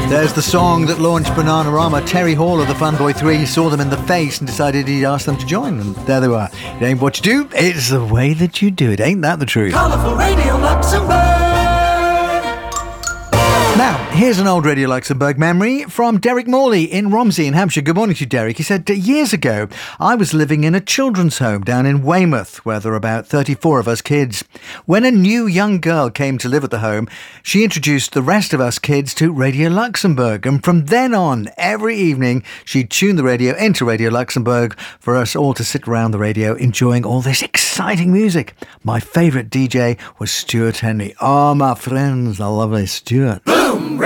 There's the song that launched Bananarama. Terry Hall of the Funboy 3 saw them in the face and decided he'd ask them to join. And there they were. It ain't what you do, it's the way that you do it. Ain't that the truth? Colourful Radio Luxembourg. Now, here's an old Radio Luxembourg memory from Derek Morley in Romsey in Hampshire. Good morning to you, Derek. He said, years ago, I was living in a children's home down in Weymouth, where there were about 34 of us kids. When a new young girl came to live at the home, she introduced the rest of us kids to Radio Luxembourg. And from then on, every evening, she'd tune the radio into Radio Luxembourg for us all to sit around the radio enjoying all this exciting music. My favourite DJ was Stuart Henry. Oh, my friends, I love it, Stuart. Boom